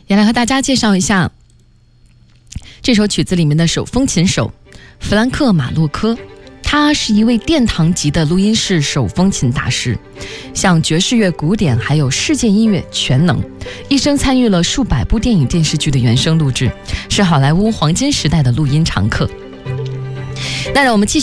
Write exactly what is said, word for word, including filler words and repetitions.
也来和大家介绍一下这首曲子里面的手风琴手弗兰克·马洛科。他是一位殿堂级的录音室手风琴大师，像爵士乐、古典还有世界音乐全能，一生参与了数百部电影电视剧的原声录制，是好莱坞黄金时代的录音常客。那让我们继续